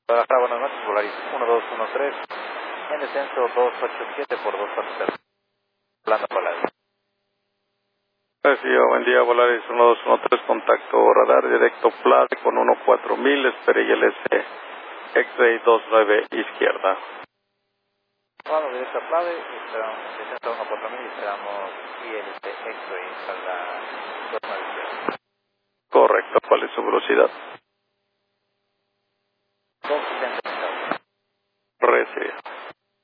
Guadalajara, buenas noches, Volaris 1213, en descenso 287 por 240. Hablando Volaris. Sí, buen día, Volaris 1213, contacto radar, directo PLAD con 14000, espere ILS X-Ray 29 izquierda. Bueno, directo a Plade, esperamos descenso 14000 y esperamos ILS X-Ray para la 29 izquierda. Correcto, ¿cuál es su velocidad?